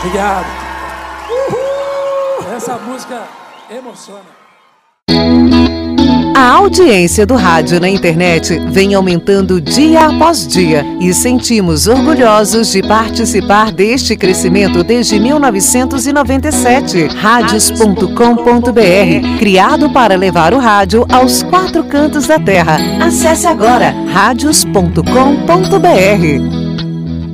Obrigado. Essa música emociona. A audiência do rádio na internet vem aumentando dia após dia e sentimos orgulhosos de participar deste crescimento desde 1997. Radios.com.br, criado para levar o rádio aos 4 cantos da terra. Acesse agora radios.com.br.